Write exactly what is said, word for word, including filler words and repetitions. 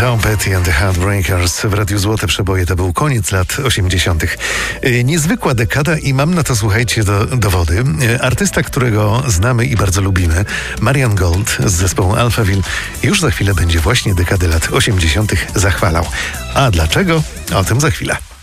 Tom Petty and the Heartbreakers w Radiu Złote Przeboje. To był koniec lat osiemdziesiątych. Niezwykła dekada i mam na to, słuchajcie, do, dowody. Artysta, którego znamy i bardzo lubimy, Marian Gold z zespołu Alphaville, już za chwilę będzie właśnie dekady lat osiemdziesiątych zachwalał. A dlaczego? O tym za chwilę.